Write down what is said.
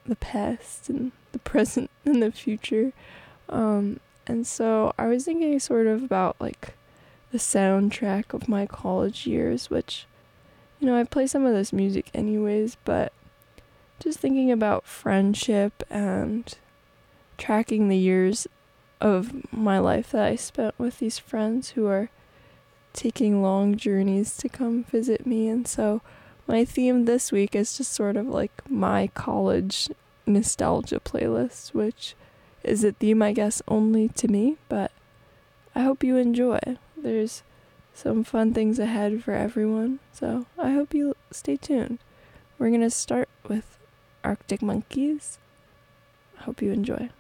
the past and the present and the future. And so I was thinking sort of about like the soundtrack of my college years, which, I play some of this music anyways, but just thinking about friendship and tracking the years of my life that I spent with these friends who are taking long journeys to come visit me. And so my theme this week is just sort of like my college nostalgia playlist, which is a theme, I guess, only to me, but I hope you enjoy. There's some fun things ahead for everyone, so I hope you stay tuned. We're gonna start with Arctic Monkeys. I hope you enjoy.